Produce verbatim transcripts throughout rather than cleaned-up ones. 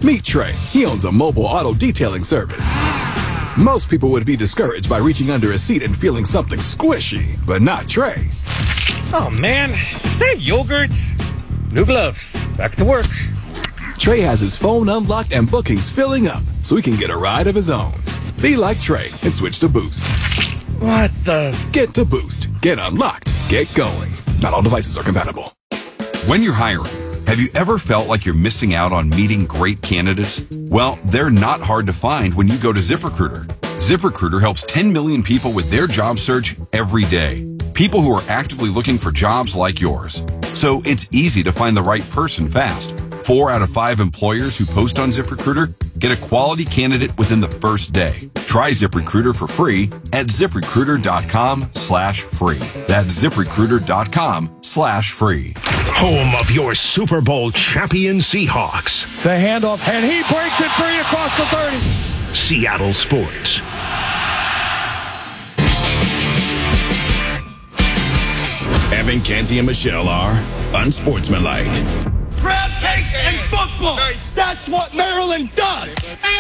Meet Trey. He owns a mobile auto detailing service. Most people would be discouraged by reaching under a seat and feeling something squishy, but not Trey. Oh man, is that yogurt? New gloves. Back to work. Trey has his phone unlocked and bookings filling up, so he can get a ride of his own. Be like Trey and switch to Boost. What the? Get to Boost. Get unlocked. Get going. Not all devices are compatible. When you're hiring, have you ever felt like you're missing out on meeting great candidates? Well, they're not hard to find when you go to ZipRecruiter. ZipRecruiter helps ten million people with their job search every day. People who are actively looking for jobs like yours. So it's easy to find the right person fast. Four out of five employers who post on ZipRecruiter get a quality candidate within the first day. Try ZipRecruiter for free at ZipRecruiter.com slash free. That's ZipRecruiter.com slash free. Home of your Super Bowl champion Seahawks. The handoff, and he breaks it free across the thirty. Seattle Sports. Evan, Canty, and Michelle are unsportsmanlike. Crab cakes and football. Nice. That's what Maryland does.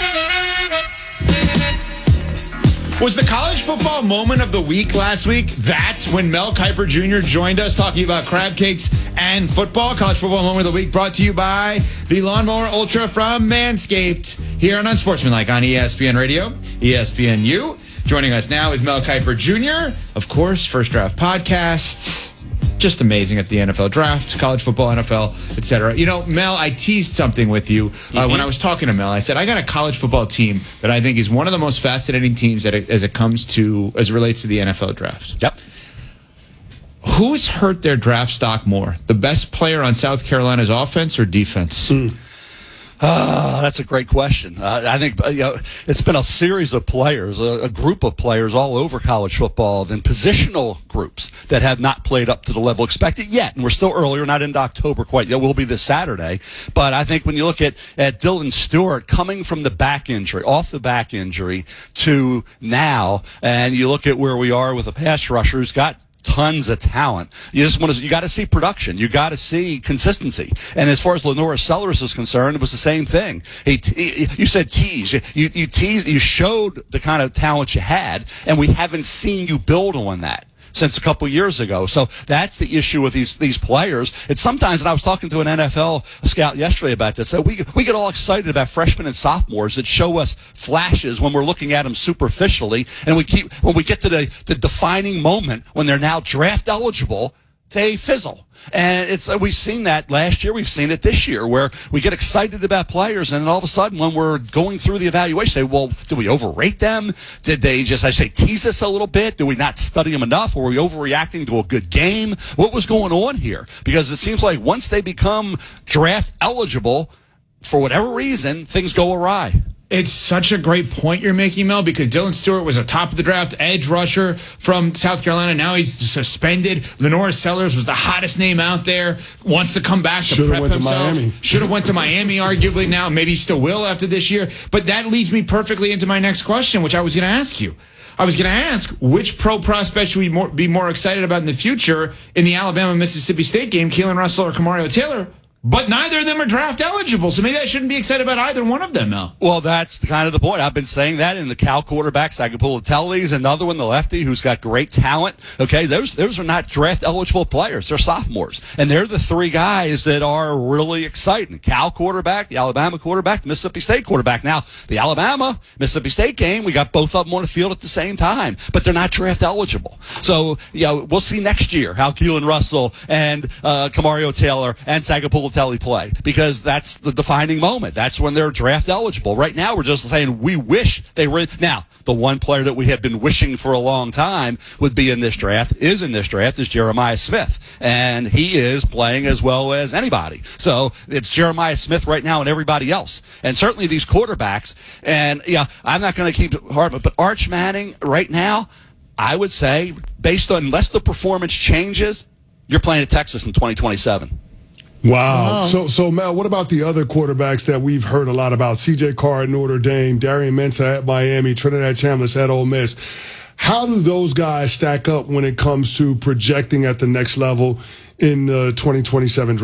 Was the college football moment of the week last week that when Mel Kiper Junior joined us talking about crab cakes and football? College football moment of the week brought to you by the Lawnmower Ultra from Manscaped here on Unsportsmanlike on E S P N Radio, E S P N U. Joining us now is Mel Kiper Junior, of course, First Draft Podcast. Just amazing at the N F L draft, college football, N F L, et cetera. You know, Mel, I teased something with you uh, mm-hmm. when I was talking to Mel. I said, I got a college football team that I think is one of the most fascinating teams that it, as it comes to, as it relates to the N F L draft. Yep. Who's hurt their draft stock more? The best player on South Carolina's offense or defense? Mm. Uh, that's a great question. Uh, I think uh, you know, it's been a series of players, a, a group of players all over college football, and positional groups that have not played up to the level expected yet. And we're still early. We're not into October quite yet. We'll be this Saturday. But I think when you look at, at Dylan Stewart coming from the back injury, off the back injury to now, and you look at where we are with a pass rusher who's got tons of talent. You just want to, you got to see production. You got to see consistency. And as far as Lenora Sellers is concerned, it was the same thing. He, he you said tease. You, you teased, you showed the kind of talent you had, and we haven't seen you build on that since a couple years ago. So that's the issue with these these players. It's sometimes, and I was talking to an N F L scout yesterday about this, that we we get all excited about freshmen and sophomores that show us flashes when we're looking at them superficially, and we keep when we get to the, the defining moment when they're now draft eligible, they fizzle. And it's uh, we've seen that last year. We've seen it this year, where we get excited about players, and then all of a sudden, when we're going through the evaluation, say, "Well, did we overrate them? Did they just, I say, tease us a little bit? Did we not study them enough? Or were we overreacting to a good game? What was going on here?" Because it seems like once they become draft eligible, for whatever reason, things go awry. It's such a great point you're making, Mel, because Dylan Stewart was a top of the draft edge rusher from South Carolina. Now he's suspended. Lenora Sellers was the hottest name out there. Wants to come back to Should've prep went himself. To Miami. Should have went to Miami, arguably. Now maybe still will after this year. But that leads me perfectly into my next question, which I was going to ask you. I was going to ask, which pro prospect should we more, be more excited about in the future in the Alabama-Mississippi State game, Keelan Russell or Kamario Taylor? But neither of them are draft eligible, so maybe I shouldn't be excited about either one of them, Mel. Well, that's the kind of the point. I've been saying that in the Cal quarterbacks. Agapulatelli's another one, the lefty, who's got great talent. Okay, those those are not draft eligible players. They're sophomores. And they're the three guys that are really exciting. Cal quarterback, the Alabama quarterback, the Mississippi State quarterback. Now, the Alabama-Mississippi State game, we got both of them on the field at the same time, but they're not draft eligible. So, you know, we'll see next year how Keelan Russell and uh, Kamario Taylor and Sagapulatelli play, because that's the defining moment. That's when they're draft eligible. Right now, we're just saying we wish they were. Now, the one player that we have been wishing for a long time would be in this draft, is in this draft, is Jeremiah Smith. And he is playing as well as anybody. So it's Jeremiah Smith right now and everybody else. And certainly these quarterbacks. And, yeah, I'm not going to keep it hard, but Arch Manning right now, I would say, based on unless the performance changes, you're playing at Texas in twenty twenty-seven. Wow. Oh. So, so Mel, what about the other quarterbacks that we've heard a lot about? C J Carr at Notre Dame, Darian Mensah at Miami, Trinidad Chambliss at Ole Miss. How do those guys stack up when it comes to projecting at the next level in the twenty twenty-seven draft?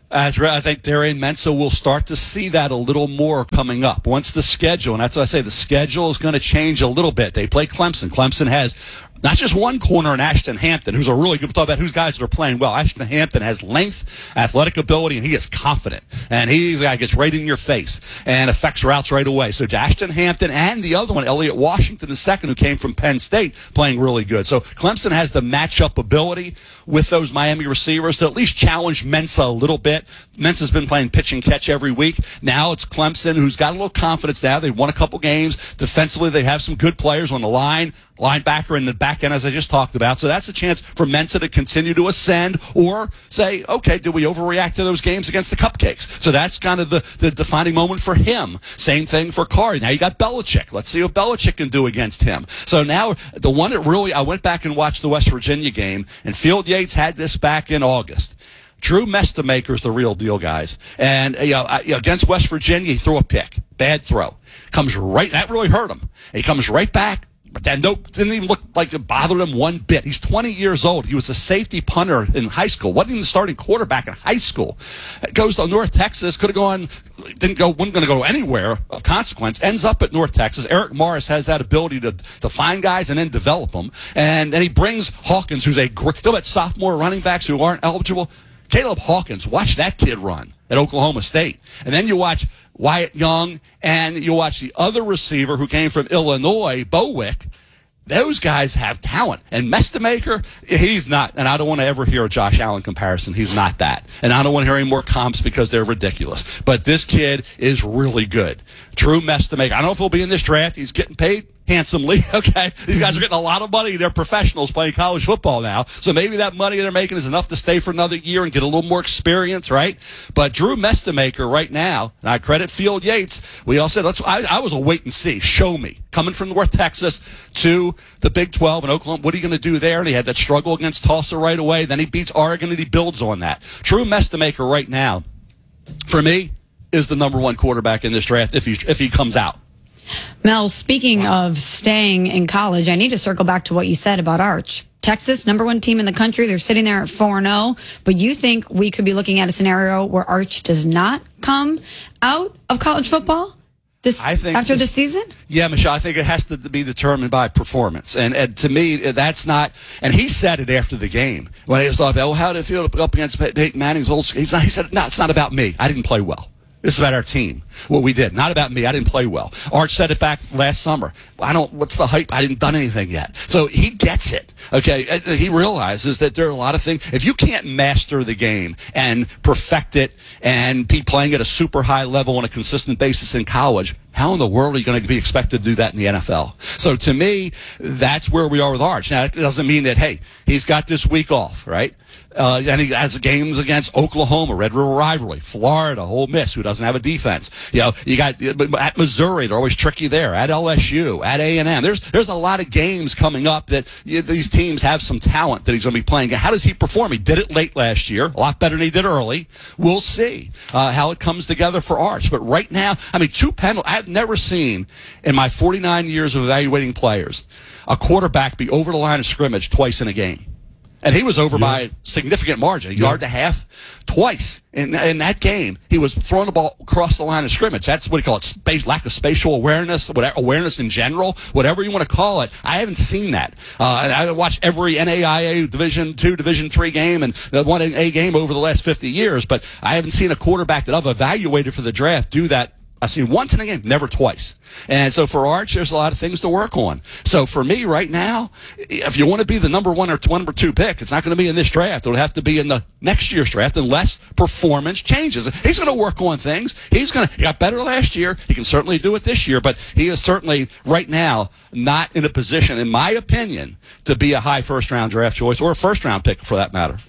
As I think Darian Mensah will start to see that a little more coming up. Once the schedule, and that's what I say, the schedule is going to change a little bit. They play Clemson. Clemson has not just one corner in Ashton Hampton, who's a really good, talk about who's guys that are playing well. Ashton Hampton has length, athletic ability, and he is confident. And he's the guy gets right in your face and affects routes right away. So Ashton Hampton and the other one, Elliott Washington the second, who came from Penn State, playing really good. So Clemson has the matchup ability with those Miami receivers to at least challenge Mensah a little bit. Mensah's been playing pitch and catch every week. Now it's Clemson, who's got a little confidence now. They've won a couple games. Defensively, they have some good players on the line, linebacker in the back end, as I just talked about. So that's a chance for Mensah to continue to ascend or say, okay, did we overreact to those games against the Cupcakes? So that's kind of the, the defining moment for him. Same thing for Carr. Now you got Belichick. Let's see what Belichick can do against him. So now the one that really, I went back and watched the West Virginia game, and Field Yates had this back in August. Drew Mestemaker's the real deal, guys. And you know, against West Virginia, he threw a pick. Bad throw. Comes right, that really hurt him. He comes right back. But that nope, didn't even look like it bothered him one bit. He's twenty years old. He was a safety punter in high school. Wasn't even the starting quarterback in high school. Goes to North Texas. Could have gone, didn't go, wasn't going to go anywhere of consequence. Ends up at North Texas. Eric Morris has that ability to, to find guys and then develop them. And then he brings Hawkins, who's a great, still at sophomore running backs who aren't eligible. Caleb Hawkins, watch that kid run at Oklahoma State. And then you watch Wyatt Young, and you watch the other receiver who came from Illinois, Bowick. Those guys have talent. And Mestemaker, he's not. And I don't want to ever hear a Josh Allen comparison. He's not that. And I don't want to hear any more comps because they're ridiculous. But this kid is really good. Drew Mestemaker. I don't know if he'll be in this draft. He's getting paid handsomely, okay? These guys are getting a lot of money. They're professionals playing college football now. So maybe that money they're making is enough to stay for another year and get a little more experience, right? But Drew Mestemaker right now, and I credit Field Yates, we all said, let's. I, I was a wait and see. Show me. Coming from North Texas to the Big twelve in Oklahoma, what are you going to do there? And he had that struggle against Tulsa right away. Then he beats Oregon, and he builds on that. Drew Mestemaker right now, for me, is the number one quarterback in this draft if he, if he comes out. Mel, speaking of staying in college, I need to circle back to what you said about Arch. Texas, number one team in the country. They're sitting there at four and oh. But you think we could be looking at a scenario where Arch does not come out of college football this I think after this, this season? Yeah, Michelle, I think it has to be determined by performance. And, and to me, that's not, and he said it after the game. When he was like, oh, how did it feel to go up against Peyton Manning's old school? He's not, he said, no, it's not about me. I didn't play well. This is about our team, what we did. Not about me. I didn't play well. Arch said it back last summer. I don't, what's the hype? I didn't done anything yet. So he gets it, okay? He realizes that there are a lot of things. If you can't master the game and perfect it and be playing at a super high level on a consistent basis in college, how in the world are you going to be expected to do that in the N F L? So to me, that's where we are with Arch. Now, it doesn't mean that, hey, he's got this week off, right? Uh, and he has games against Oklahoma, Red River Rivalry, Florida, Ole Miss, who doesn't have a defense. You know, you got at Missouri, they're always tricky there. At L S U, at A and M, there's there's a lot of games coming up that you, these teams have some talent that he's going to be playing. How does he perform? He did it late last year, a lot better than he did early. We'll see uh, how it comes together for Arch. But right now, I mean, two penalties. I've never seen in my forty-nine years of evaluating players a quarterback be over the line of scrimmage twice in a game. And he was over yeah. by a significant margin, a yeah. yard and a half, twice in in that game. He was throwing the ball across the line of scrimmage. That's what do you call it? Space, lack of spatial awareness, whatever, awareness in general, whatever you want to call it. I haven't seen that. Uh, I watched every N A I A Division two, Division three game and the one A game over the last fifty years, but I haven't seen a quarterback that I've evaluated for the draft do that. I've seen once in a game, never twice. And so for Arch, there's a lot of things to work on. So for me right now, if you want to be the number one or number two pick, it's not going to be in this draft. It'll have to be in the next year's draft unless performance changes. He's going to work on things. He's going to, he got better last year. He can certainly do it this year, but he is certainly right now not in a position, in my opinion, to be a high first round draft choice or a first round pick for that matter.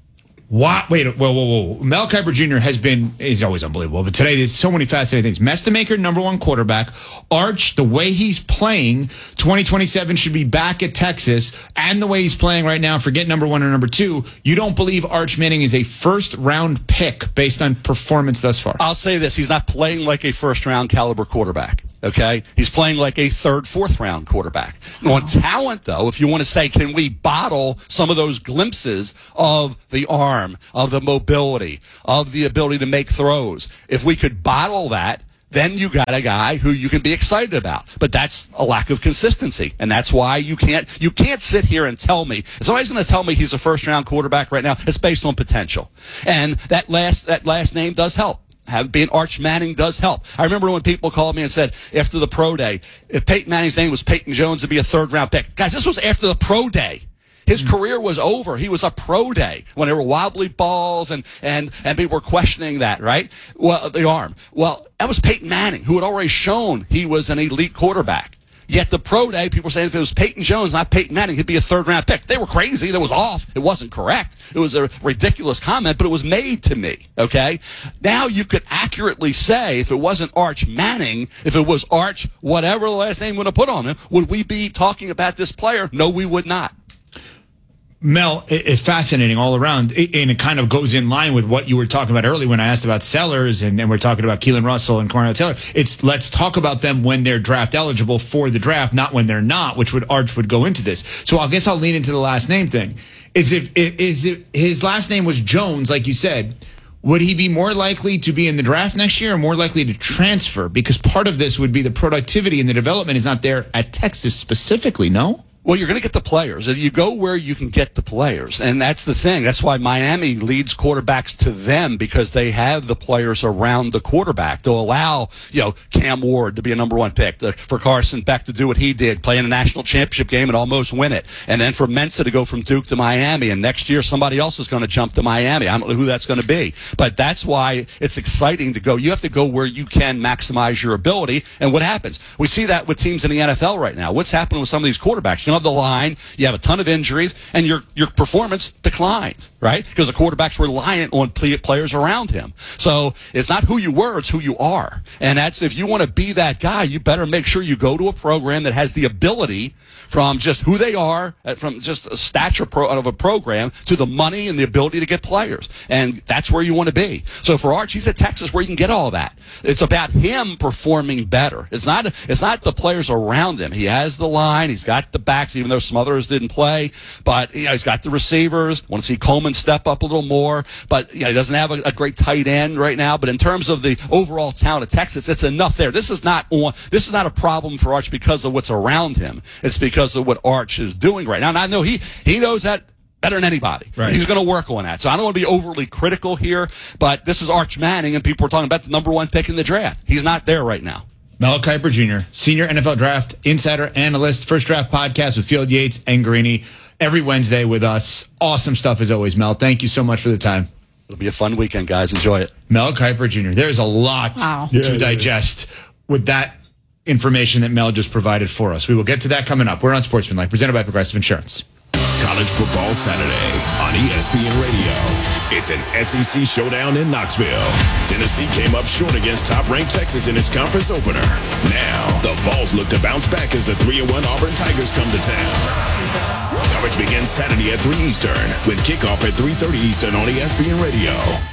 What? Wait, whoa, whoa, whoa. Mel Kiper Junior has been, he's always unbelievable, but today there's so many fascinating things. Mestemaker, number one quarterback. Arch, the way he's playing, twenty twenty-seven should be back at Texas, and the way he's playing right now, forget number one or number two, you don't believe Arch Manning is a first round pick based on performance thus far? I'll say this, he's not playing like a first round caliber quarterback. Okay, he's playing like a third, fourth round quarterback. On talent, though, if you want to say, can we bottle some of those glimpses of the arm, of the mobility, of the ability to make throws? If we could bottle that, then you got a guy who you can be excited about. But that's a lack of consistency, and that's why you can't you can't sit here and tell me. If somebody's going to tell me he's a first round quarterback right now, it's based on potential, and that last that last name does help. Have being Arch Manning does help. I remember when people called me and said after the pro day, if Peyton Manning's name was Peyton Jones, it'd be a third round pick. Guys, this was after the pro day. His mm-hmm. career was over. He was a pro day when there were wobbly balls and, and, and people were questioning that, right? Well, the arm. Well, that was Peyton Manning, who had already shown he was an elite quarterback. Yet the pro day, people were saying if it was Peyton Jones, not Peyton Manning, he'd be a third round pick. They were crazy. That was off. It wasn't correct. It was a ridiculous comment, but it was made to me. Okay? Now you could accurately say if it wasn't Arch Manning, if it was Arch, whatever the last name would have put on him, would we be talking about this player? No, we would not. Mel, it's fascinating all around, and it kind of goes in line with what you were talking about earlier when I asked about Sellers, and, and we're talking about Keelan Russell and Cornell Taylor. It's let's talk about them when they're draft eligible for the draft, not when they're not, which would Arch would go into this. So I guess I'll lean into the last name thing. Is if is if his last name was Jones, like you said, would he be more likely to be in the draft next year or more likely to transfer? Because part of this would be the productivity and the development is not there at Texas specifically, no? Well, you're going to get the players. You go where you can get the players, and that's the thing. That's why Miami leads quarterbacks to them, because they have the players around the quarterback. They'll allow, you know, Cam Ward to be a number one pick, to, for Carson Beck to do what he did, play in a national championship game and almost win it, and then for Mensa to go from Duke to Miami, and next year somebody else is going to jump to Miami. I don't know who that's going to be, but that's why it's exciting to go. You have to go where you can maximize your ability, and what happens? We see that with teams in the N F L right now. What's happening with some of these quarterbacks? You know, of the line, you have a ton of injuries, and your your performance declines, right? Because the quarterback's reliant on players around him. So it's not who you were, it's who you are. And that's, if you want to be that guy, you better make sure you go to a program that has the ability, from just who they are, from just a stature pro, of a program, to the money and the ability to get players. And that's where you want to be. So for Arch, he's at Texas where you can get all that. It's about him performing better. It's not, it's not the players around him. He has the line, he's got the backs, even though some others didn't play, but you know, he's got the receivers. Want to see Coleman step up a little more, but you know, he doesn't have a, a great tight end right now. But in terms of the overall talent of Texas, it's enough there. This is not on, this is not a problem for Arch because of what's around him. It's because of what Arch is doing right now. And I know he he knows that better than anybody. Right. He's going to work on that. So I don't want to be overly critical here, but this is Arch Manning, and people are talking about the number one pick in the draft. He's not there right now. Mel Kiper Junior, senior N F L draft insider, analyst, First Draft podcast with Field Yates and Greeny every Wednesday with us. Awesome stuff as always, Mel. Thank you so much for the time. It'll be a fun weekend, guys. Enjoy it. Mel Kiper Junior There's a lot wow. to yeah, digest yeah. with that information that Mel just provided for us. We will get to that coming up. We're on Sportsmanlike, presented by Progressive Insurance. College Football Saturday on E S P N Radio. It's an S E C showdown in Knoxville. Tennessee came up short against top-ranked Texas in its conference opener. Now, the Vols look to bounce back as the three and one Auburn Tigers come to town. Coverage begins Saturday at three Eastern, with kickoff at three thirty Eastern on E S P N Radio.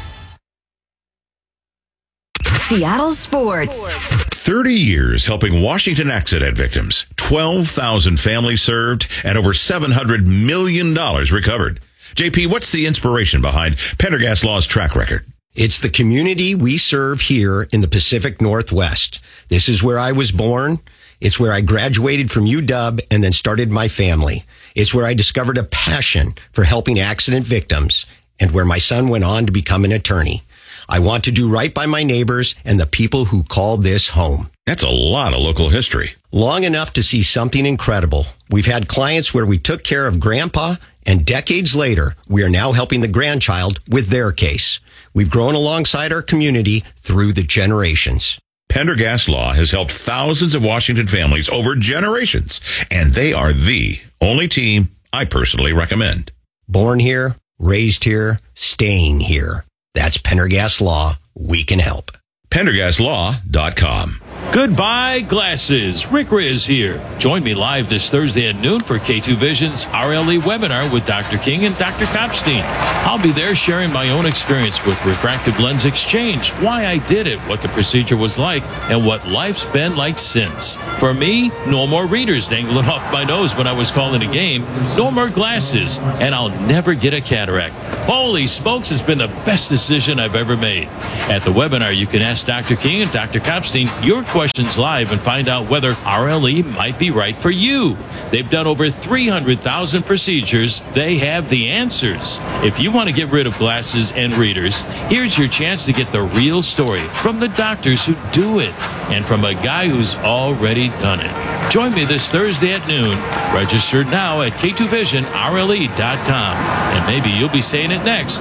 Seattle Sports. thirty years helping Washington accident victims. twelve thousand families served and over seven hundred million dollars recovered. J P, what's the inspiration behind Pendergast Law's track record? It's the community we serve here in the Pacific Northwest. This is where I was born. It's where I graduated from U W and then started my family. It's where I discovered a passion for helping accident victims and where my son went on to become an attorney. I want to do right by my neighbors and the people who call this home. That's a lot of local history. Long enough to see something incredible. We've had clients where we took care of grandpa, and decades later, we are now helping the grandchild with their case. We've grown alongside our community through the generations. Pendergast Law has helped thousands of Washington families over generations, and they are the only team I personally recommend. Born here, raised here, staying here. That's Pendergast Law. We can help. Pendergast Law dot com. Goodbye, glasses. Rick Riz here. Join me live this Thursday at noon for K two Vision's R L E webinar with Doctor King and Doctor Kopstein. I'll be there sharing my own experience with refractive lens exchange, why I did it, what the procedure was like, and what life's been like since. For me, no more readers dangling off my nose when I was calling a game, no more glasses, and I'll never get a cataract. Holy smokes, it's been the best decision I've ever made. At the webinar, you can ask Doctor King and Doctor Kopstein your questions live and find out whether R L E might be right for you. They've done over three hundred thousand procedures. They have the answers. If you want to get rid of glasses and readers, here's your chance to get the real story from the doctors who do it and from a guy who's already done it. Join me this Thursday at noon. Register now at K two vision R L E dot com. And maybe you'll be saying it next.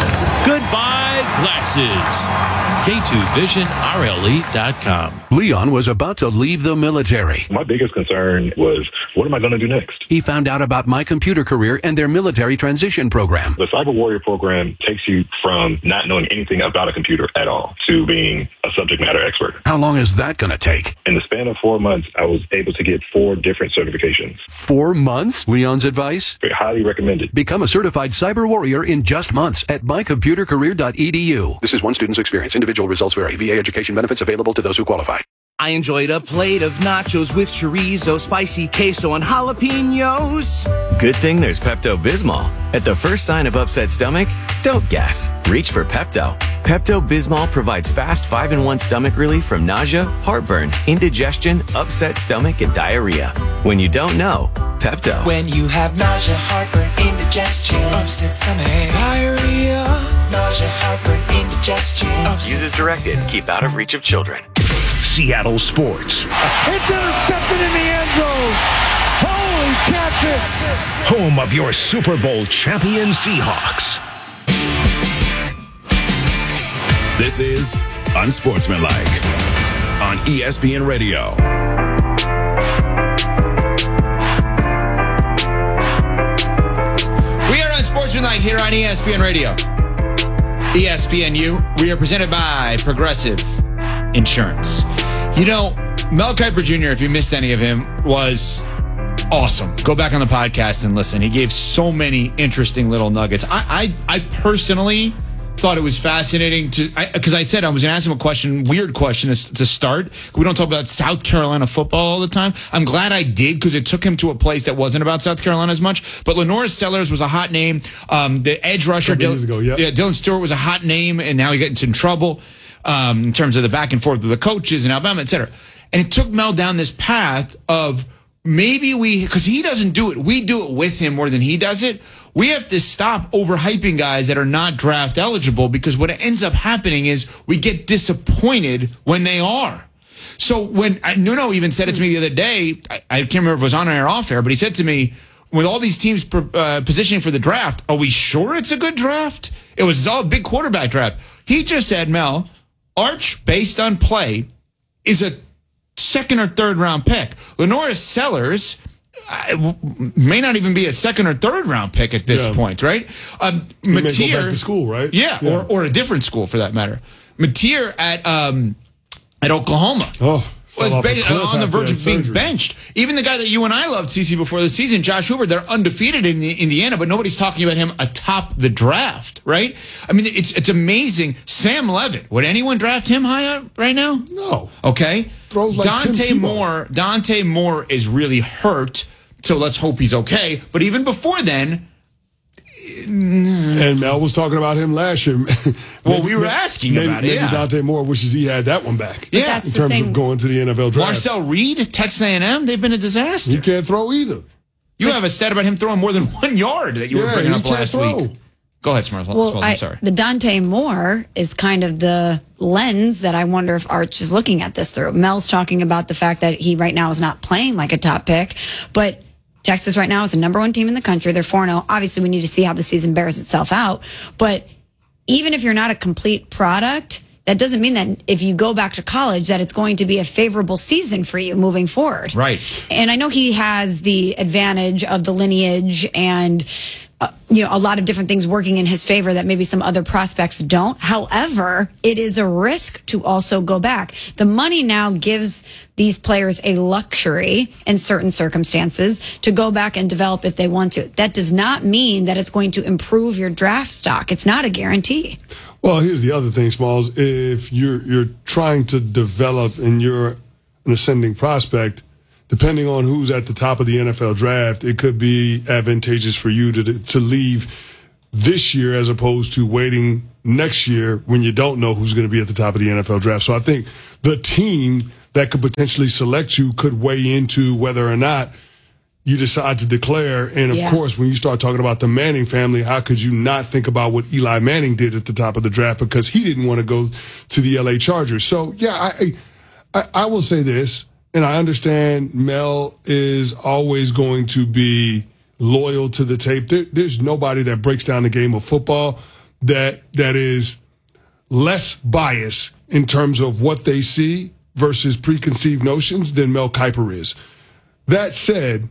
Goodbye, glasses. K two vision R L E dot com. Leon was about to leave the military. My biggest concern was, what am I going to do next? He found out about My Computer Career and their military transition program. The Cyber Warrior program takes you from not knowing anything about a computer at all to being a subject matter expert. How long is that going to take? In the span of four months, I was able to get four different certifications. Four months? Leon's advice? I highly recommend it. Become a certified cyber warrior in just months at my computer career dot e d u. This is one student's experience. Individual results vary. V A education benefits available to those who qualify. I enjoyed a plate of nachos with chorizo, spicy queso, and jalapenos. Good thing there's Pepto-Bismol. At the first sign of upset stomach, don't guess. Reach for Pepto. Pepto-Bismol provides fast five in one stomach relief from nausea, heartburn, indigestion, upset stomach, and diarrhea. When you don't know, Pepto. When you have nausea, heartburn, indigestion, upset stomach, diarrhea, nausea, heartburn, indigestion. Use as directed. Keep out of reach of children. Seattle Sports. It's intercepted in the end zone. Holy catfish. Home of your Super Bowl champion Seahawks. This is Unsportsmanlike on E S P N Radio. We are Unsportsmanlike here on E S P N Radio. E S P N U. We are presented by Progressive Insurance. You know, Mel Kiper Junior, if you missed any of him, was awesome. Go back on the podcast and listen. He gave so many interesting little nuggets. I I, I personally thought it was fascinating to, because I, I said I was going to ask him a question, weird question to, to start. We don't talk about South Carolina football all the time. I'm glad I did, because it took him to a place that wasn't about South Carolina as much. But Lenora Sellers was a hot name. Um, the edge rusher, Dylan, ago, yep. yeah, Dylan Stewart was a hot name, and now he gets in trouble. Um, in terms of the back and forth with the coaches in Alabama, et cetera. And it took Mel down this path of maybe we, because he doesn't do it, we do it with him more than he does it. We have to stop overhyping guys that are not draft eligible, because what ends up happening is we get disappointed when they are. So when, I, Nuno even said it to me the other day, I, I can't remember if it was on air or off air, but he said to me, with all these teams uh, positioning for the draft, are we sure it's a good draft? It was all a big quarterback draft. He just said, Mel, Arch, based on play, is a second or third round pick. Lenora Sellers uh, may not even be a second or third round pick at this yeah. point, right? Um, Matier, go back to school, right? Yeah, yeah, Or, or a different school for that matter. Matier at um, at Oklahoma. Oh. Was based, on the verge of being surgery. benched. Even the guy that you and I loved, Cece, before the season, Josh Hoover, they're undefeated in Indiana, but nobody's talking about him atop the draft, right? I mean, it's it's amazing. Sam Levitt, would anyone draft him high up right now? No. Okay. Throws like Dante Tim Moore. Dante Moore is really hurt, so let's hope he's okay. But even before then. And Mel was talking about him last year. Well, we were asking maybe, about it. Maybe Yeah. Dante Moore wishes he had that one back. Yeah, that's in the terms thing. of going to the N F L draft. Marcel Reed, Texas A and M, they've been a disaster. He can't throw either. You have a stat about him throwing more than one yard that you yeah, were bringing he up can't last throw. week. Go ahead, Smart. Well, I'm I, sorry. the Dante Moore is kind of the lens that I wonder if Arch is looking at this through. Mel's talking about the fact that he right now is not playing like a top pick, but Texas right now is the number one team in the country. They're four and oh. Obviously, we need to see how the season bears itself out. But even if you're not a complete product, that doesn't mean that if you go back to college that it's going to be a favorable season for you moving forward. Right. And I know he has the advantage of the lineage and uh, you know, a lot of different things working in his favor that maybe some other prospects don't. However, it is a risk to also go back. The money now gives these players a luxury in certain circumstances to go back and develop if they want to. That does not mean that it's going to improve your draft stock. It's not a guarantee. Well, here's the other thing, Smalls. If you're you're trying to develop and you're an ascending prospect, depending on who's at the top of the N F L draft, it could be advantageous for you to to leave this year as opposed to waiting next year when you don't know who's going to be at the top of the N F L draft. So I think the team that could potentially select you could weigh into whether or not you decide to declare. And, of Yeah. course, when you start talking about the Manning family, how could you not think about what Eli Manning did at the top of the draft because he didn't want to go to the L A Chargers. So, yeah, I I, I will say this. And I understand Mel is always going to be loyal to the tape. There, there's nobody that breaks down the game of football that that is less biased in terms of what they see versus preconceived notions than Mel Kiper is. That said,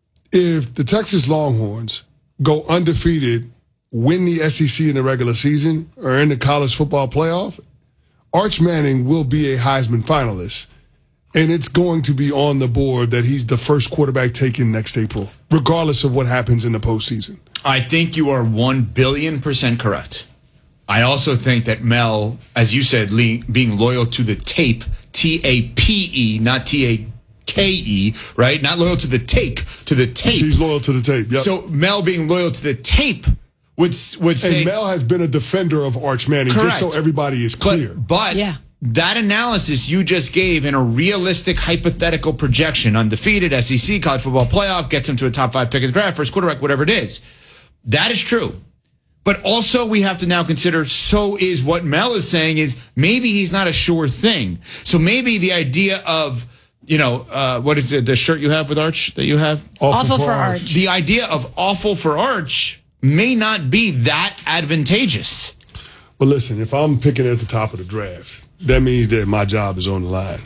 if the Texas Longhorns go undefeated, win the S E C in the regular season or in the college football playoff, Arch Manning will be a Heisman finalist. And it's going to be on the board that he's the first quarterback taken next April, regardless of what happens in the postseason. I think you are one billion percent correct. I also think that Mel, as you said, le- being loyal to the tape, T A P E, not T A K E, right? Not loyal to the take, to the tape. He's loyal to the tape, yep. So Mel being loyal to the tape would would say... And Mel has been a defender of Arch Manning, correct. just so everybody is clear. But, but yeah. That analysis you just gave in a realistic hypothetical projection, undefeated, S E C, college football playoff, gets him to a top five pick of the draft, first quarterback, whatever it is. That is true. But also we have to now consider, so is what Mel is saying is maybe he's not a sure thing. So maybe the idea of, you know, uh, what is it, the shirt you have with Arch that you have? Awful, awful for, for Arch. Arch. The idea of awful for Arch may not be that advantageous. Well, listen, if I'm picking at the top of the draft, that means that my job is on the line.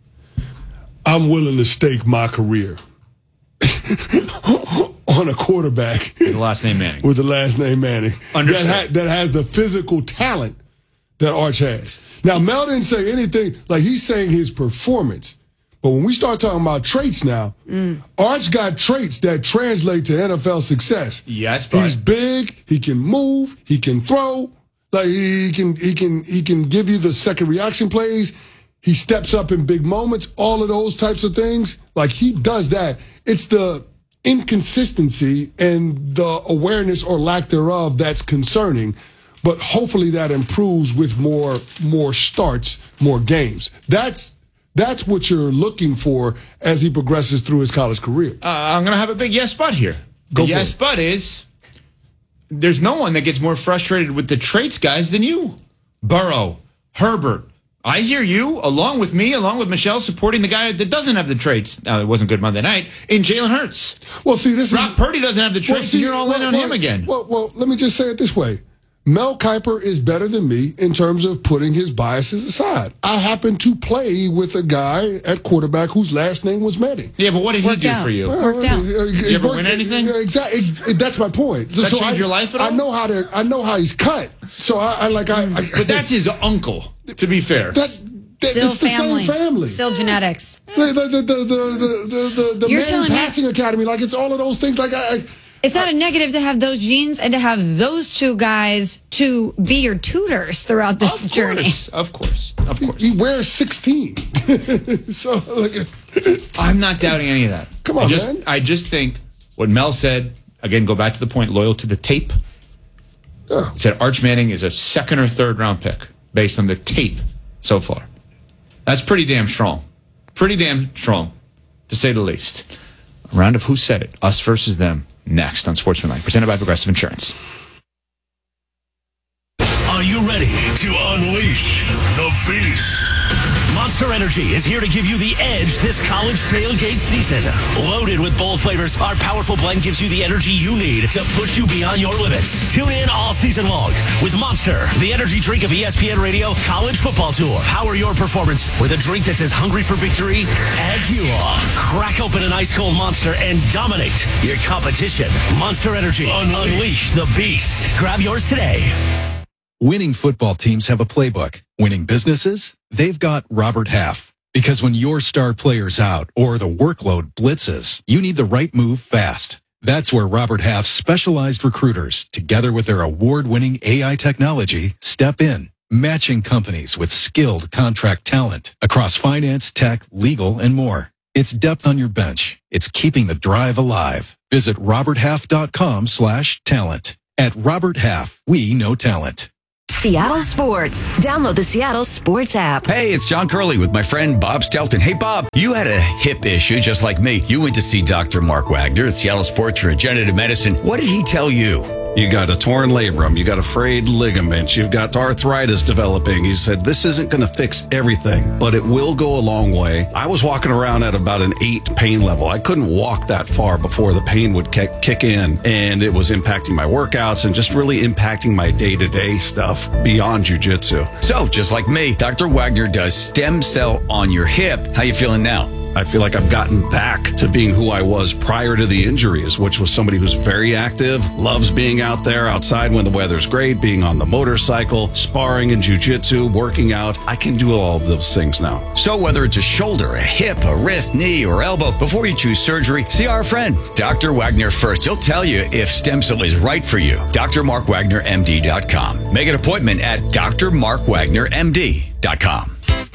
I'm willing to stake my career on a quarterback with the last name Manning. With the last name Manning. Understood. That, ha- that has the physical talent that Arch has. Now, Mel didn't say anything, like he's saying his performance. But when we start talking about traits now, mm. Arch got traits that translate to N F L success. Yes, but he's big, he can move, he can throw. Like he can, he can, he can give you the second reaction plays. He steps up in big moments. All of those types of things, like he does that. It's the inconsistency and the awareness or lack thereof that's concerning. But hopefully that improves with more, more starts, more games. That's that's what you're looking for as he progresses through his college career. Uh, I'm going to have a big yes, but here. Go the for yes, it. but is. There's no one that gets more frustrated with the traits guys than you. Burrow, Herbert. I hear you, along with me, along with Michelle, supporting the guy that doesn't have the traits. Now, it wasn't good Monday night. In Jalen Hurts. Well, see, this Brock is, Purdy doesn't have the traits, well, see, and you're all well, in on well, him again. Well, well, let me just say it this way. Mel Kiper is better than me in terms of putting his biases aside. I happen to play with a guy at quarterback whose last name was Manning. Yeah, but what did Worked he do out. for you? Worked out. Uh, Did you ever worked- win anything? uh, Exactly. That's my point. Does that so change I, your life at all? I know how to. I know how he's cut. So I, I like. I, I. But that's his uncle, to be fair. That's. That, Still it's the family. same family. Still genetics. The the the the the the, the, the You're Manning telling me- Passing Academy, like it's all of those things. Like I, I It's not a negative to have those genes and to have those two guys to be your tutors throughout this of journey. course, of course, of course. he wears sixteen. So like, I'm not doubting any of that. Come on, I just, man. I just think what Mel said, again, go back to the point, loyal to the tape. Yeah. He said Arch Manning is a second or third round pick based on the tape so far. That's pretty damn strong. Pretty damn strong, to say the least. A round of Who Said It? Us versus Them. Next on Sportsmanlike, presented by Progressive Insurance. Are you ready to unleash the beast? Monster Energy is here to give you the edge this college tailgate season. Loaded with bold flavors, our powerful blend gives you the energy you need to push you beyond your limits. Tune in all season long with Monster, the energy drink of E S P N Radio College Football Tour. Power your performance with a drink that's as hungry for victory as you are. Crack open an ice-cold Monster and dominate your competition. Monster Energy. Unleash, Unleash the beast. Grab yours today. Winning football teams have a playbook. Winning businesses? They've got Robert Half. Because when your star player's out or the workload blitzes, you need the right move fast. That's where Robert Half's specialized recruiters, together with their award-winning A I technology, step in, matching companies with skilled contract talent across finance, tech, legal, and more. It's depth on your bench. It's keeping the drive alive. Visit roberthalf.com slash talent. At Robert Half, we know talent. Seattle Sports. Download the Seattle Sports app. Hey, it's John Curley with my friend Bob Stelton. Hey, Bob, you had a hip issue just like me. You went to see Doctor Mark Wagner at Seattle Sports Regenerative Medicine. What did he tell you? You got a torn labrum. You got a frayed ligament. You've got arthritis developing. He said, this isn't going to fix everything, but it will go a long way. I was walking around at about an eight pain level. I couldn't walk that far before the pain would kick, kick in, and it was impacting my workouts and just really impacting my day-to-day stuff beyond jiu-jitsu. So, just like me, Doctor Wagner does stem cell on your hip. How you feeling now? I feel like I've gotten back to being who I was prior to the injuries, which was somebody who's very active, loves being out there outside when the weather's great, being on the motorcycle, sparring in jiu-jitsu, working out. I can do all of those things now. So whether it's a shoulder, a hip, a wrist, knee, or elbow, before you choose surgery, see our friend, Doctor Wagner first. He'll tell you if stem cell is right for you. D R Mark Wagner M D dot com. Make an appointment at D R Mark Wagner M D dot com.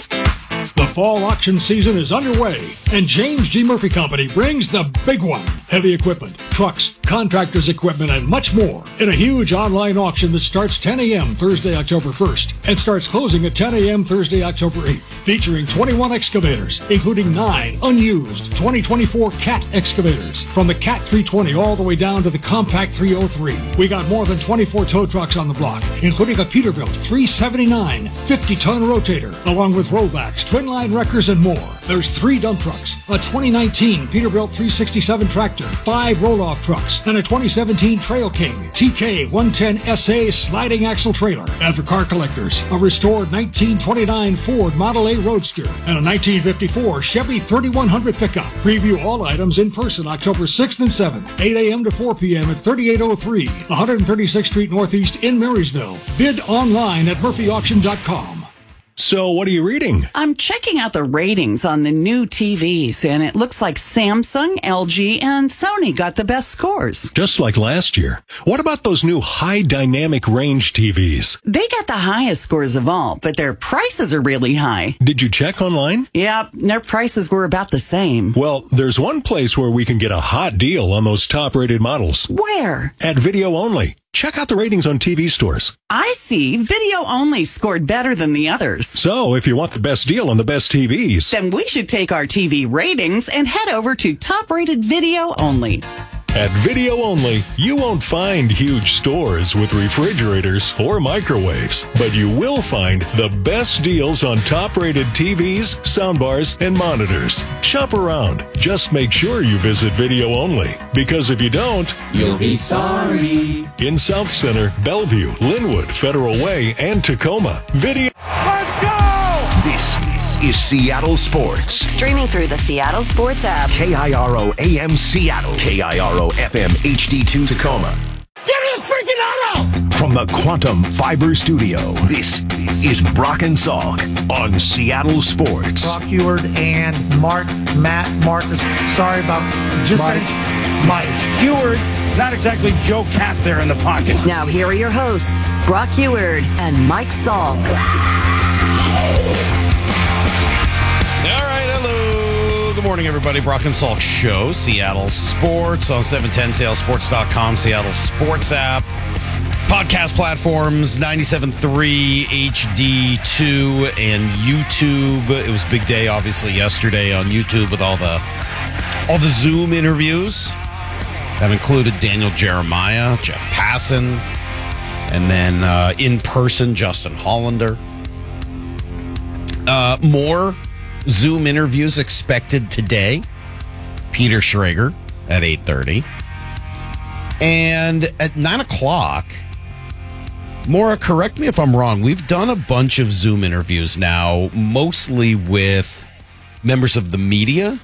The fall auction season is underway, and James G. Murphy Company brings the big one. Heavy equipment, trucks, contractors' equipment, and much more in a huge online auction that starts ten a.m. Thursday, October first, and starts closing at ten a.m. Thursday, October eighth, featuring twenty-one excavators, including nine unused twenty twenty-four CAT excavators, from the CAT three twenty all the way down to the Compact three oh three. We got more than twenty-four tow trucks on the block, including a Peterbilt three seventy-nine fifty-ton rotator, along with rollbacks, twin line wreckers, and more. There's three dump trucks, a twenty nineteen Peterbilt three sixty-seven tractor, five roll-off trucks, and a twenty seventeen Trail King T K one ten S A sliding axle trailer. And for car collectors, a restored nineteen twenty-nine Ford Model A Roadster and a nineteen fifty-four Chevy thirty-one hundred pickup. Preview all items in person October sixth and seventh, eight a.m. to four p.m. at thirty-eight oh three one thirty-sixth Street Northeast in Marysville. Bid online at murphy auction dot com. So, what are you reading? I'm checking out the ratings on the new T Vs, and it looks like Samsung, L G, and Sony got the best scores. Just like last year. What about those new high dynamic range T Vs? They got the highest scores of all, but their prices are really high. Did you check online? Yeah, their prices were about the same. Well, there's one place where we can get a hot deal on those top-rated models. Where? At Video Only. Check out the ratings on T V stores. I see. Video Only scored better than the others. So, if you want the best deal on the best T Vs, then we should take our T V ratings and head over to top-rated Video Only. At Video Only, you won't find huge stores with refrigerators or microwaves, but you will find the best deals on top-rated T Vs, soundbars, and monitors. Shop around. Just make sure you visit Video Only, because if you don't, you'll be sorry. In South Center, Bellevue, Linwood, Federal Way, and Tacoma, Video... Let's go! This is Seattle Sports. Streaming through the Seattle Sports app. K I R O A M Seattle. K I R O F M H D two Tacoma. Give me a freaking auto! From the Quantum Fiber Studio, this is Brock and Salk on Seattle Sports. Brock Huard and Mark, Matt, Marcus. Sorry about just Mike. Mike. Huard, not exactly Joe Cat there in the pocket. Now here are your hosts, Brock Huard and Mike Salk. All right, hello. Good morning, everybody. Brock and Salk Show, Seattle Sports on seven ten seattle sports dot com, Seattle Sports app, podcast platforms, ninety-seven point three H D two, and YouTube. It was a big day, obviously, yesterday on YouTube with all the all the Zoom interviews. That included Daniel Jeremiah, Jeff Passan, and then uh, in person, Justin Hollander. Uh, more Zoom interviews expected today. Peter Schrager at eight thirty. And at nine o'clock, Maura, correct me if I'm wrong. We've done a bunch of Zoom interviews now, mostly with members of the media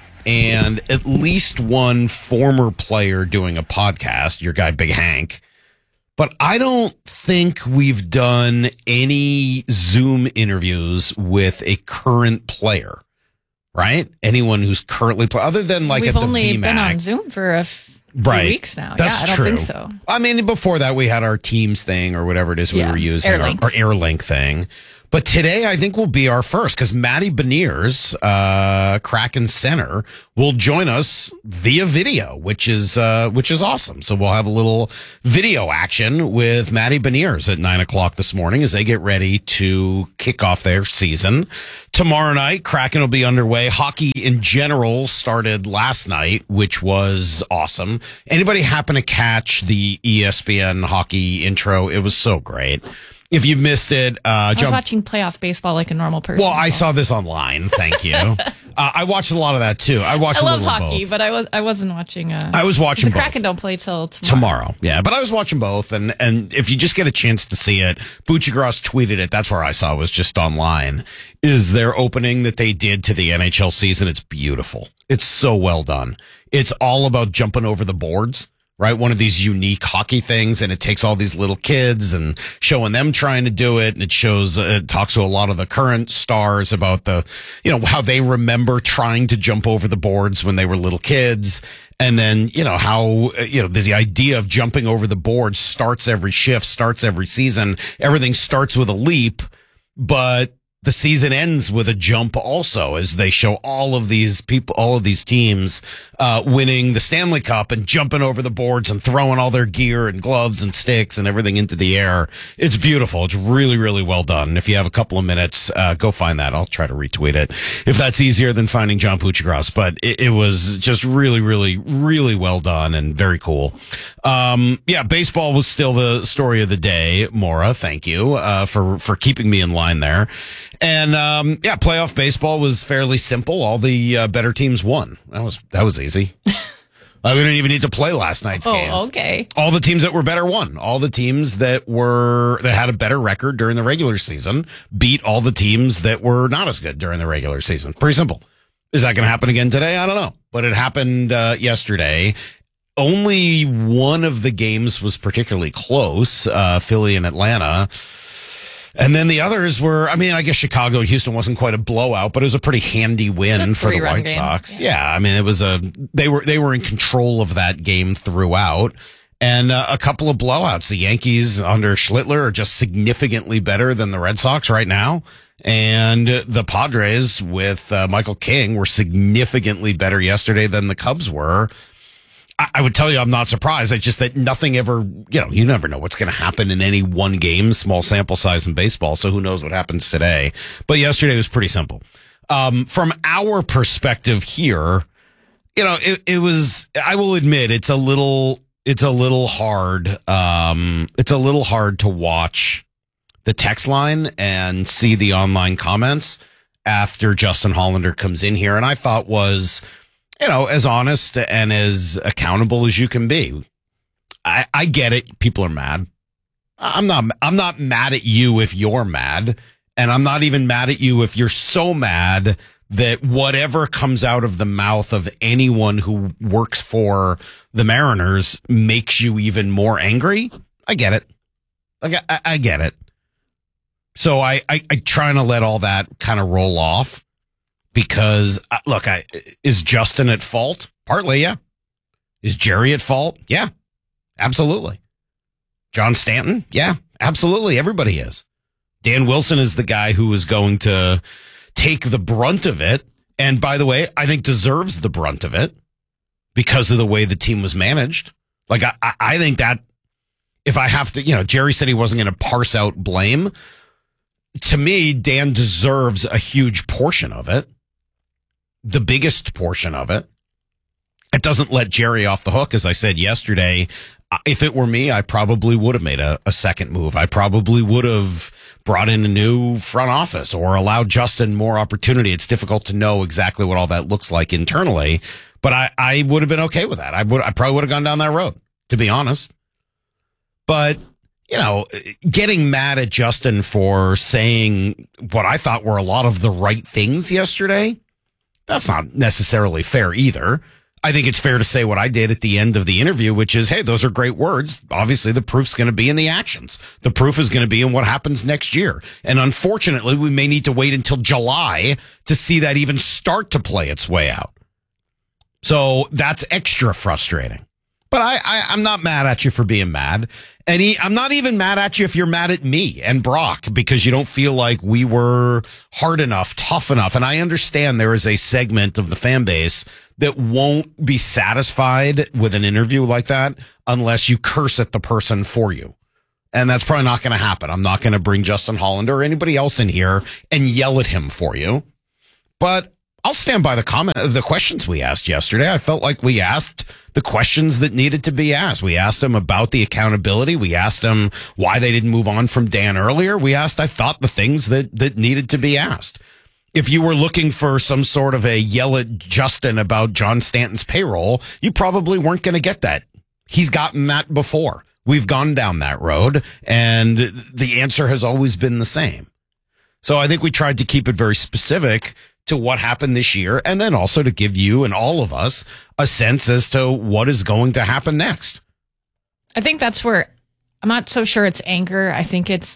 and at least one former player doing a podcast, your guy, Big Hank. But I don't think we've done any Zoom interviews with a current player, right? Anyone who's currently play, other than like We've at the only V MAC. been on Zoom for a f- few Right. weeks now. That's yeah, I don't true. think so. I mean, before that, we had our Teams thing or whatever it is we Yeah, were using, Airlink. our, our Airlink thing. But today, I think will be our first because Maddie Beniers, uh, Kraken center, will join us via video, which is uh, which is awesome. So we'll have a little video action with Maddie Beniers at nine o'clock this morning as they get ready to kick off their season. Tomorrow night, Kraken will be underway. Hockey in general started last night, which was awesome. Anybody happen to catch the E S P N hockey intro? It was so great. If you missed it, uh, I was jump. watching playoff baseball like a normal person. Well, I saw this online. Thank you. uh, I watched a lot of that too. I watched I a love little of hockey, both. but I was I wasn't watching. Uh, I was watching The both. Kraken don't play till tomorrow. Tomorrow, yeah, but I was watching both, and and if you just get a chance to see it, Buccigross tweeted it. That's where I saw it, was just online. Is their opening that they did to the N H L season? It's beautiful. It's so well done. It's all about jumping over the boards. Right, one of these unique hockey things, and it takes all these little kids and showing them trying to do it, and it shows, uh, it talks to a lot of the current stars about the, you know, how they remember trying to jump over the boards when they were little kids, and then, you know, how, uh, you know, the idea of jumping over the board starts every shift, starts every season. Everything starts with a leap, but the season ends with a jump also, as they show all of these people, all of these teams uh, winning the Stanley Cup and jumping over the boards and throwing all their gear and gloves and sticks and everything into the air. It's beautiful. It's really, really well done. And if you have a couple of minutes, uh, go find that. I'll try to retweet it if that's easier than finding John Buccigross. But it, it was just really, really, really well done and very cool. Um, yeah, baseball was still the story of the day. Maura, thank you uh, for for keeping me in line there. And um, yeah, playoff baseball was fairly simple. All the uh, better teams won. That was that was easy. uh, we didn't even need to play last night's Oh, games. okay. All the teams that were better won. All the teams that were that had a better record during the regular season beat all the teams that were not as good during the regular season. Pretty simple. Is that going to happen again today? I don't know, but it happened uh, yesterday. Only one of the games was particularly close. Uh, Philly and Atlanta. And then the others were, I mean, I guess Chicago and Houston wasn't quite a blowout, but it was a pretty handy win for the three-run White game. Sox. Yeah. I mean, it was a, they were, they were in control of that game throughout. And uh, a couple of blowouts. The Yankees under Schlittler are just significantly better than the Red Sox right now. And the Padres with uh, Michael King were significantly better yesterday than the Cubs were. I would tell you I'm not surprised. It's just that nothing ever, you know, you never know what's going to happen in any one game, small sample size in baseball. So who knows what happens today. But yesterday was pretty simple. Um, from our perspective here, you know, it, it was, I will admit, it's a little, it's a little hard. Um, it's a little hard to watch the text line and see the online comments after Justin Hollander comes in here. And I thought was, you know, as honest and as accountable as you can be. I, I get it. People are mad. I'm not, I'm not mad at you if you're mad. And I'm not even mad at you if you're so mad that whatever comes out of the mouth of anyone who works for the Mariners makes you even more angry. I get it. Like, I, I get it. So I, I, I try to let all that kind of roll off. Because, uh, look, I, is Justin at fault? Partly, yeah. Is Jerry at fault? Yeah, absolutely. John Stanton? Yeah, absolutely. Everybody is. Dan Wilson is the guy who is going to take the brunt of it. And by the way, I think deserves the brunt of it because of the way the team was managed. Like, I, I think that if I have to, you know, Jerry said he wasn't going to parse out blame. To me, Dan deserves a huge portion of it. The biggest portion of it. It doesn't let Jerry off the hook. As I said yesterday, if it were me, I probably would have made a, a second move. I probably would have brought in a new front office or allowed Justin more opportunity. It's difficult to know exactly what all that looks like internally, but I, I would have been okay with that. I would, I probably would have gone down that road, to be honest. But, you know, getting mad at Justin for saying what I thought were a lot of the right things yesterday, that's not necessarily fair either. I think it's fair to say what I did at the end of the interview, which is, hey, those are great words. Obviously, the proof's going to be in the actions. The proof is going to be in what happens next year. And unfortunately, we may need to wait until July to see that even start to play its way out. So that's extra frustrating. But I, I, I'm not mad at you for being mad. And he, I'm not even mad at you if you're mad at me and Brock because you don't feel like we were hard enough, tough enough. And I understand there is a segment of the fan base that won't be satisfied with an interview like that unless you curse at the person for you. And that's probably not going to happen. I'm not going to bring Justin Hollander or anybody else in here and yell at him for you. But I'll stand by the comment, the questions we asked yesterday. I felt like we asked the questions that needed to be asked. We asked them about the accountability. We asked them why they didn't move on from Dan earlier. We asked, I thought, the things that, that needed to be asked. If you were looking for some sort of a yell at Justin about John Stanton's payroll, you probably weren't going to get that. He's gotten that before. We've gone down that road, and the answer has always been the same. So I think we tried to keep it very specific to what happened this year, and then also to give you and all of us a sense as to what is going to happen next. I think that's where I'm not so sure it's anger. I think it's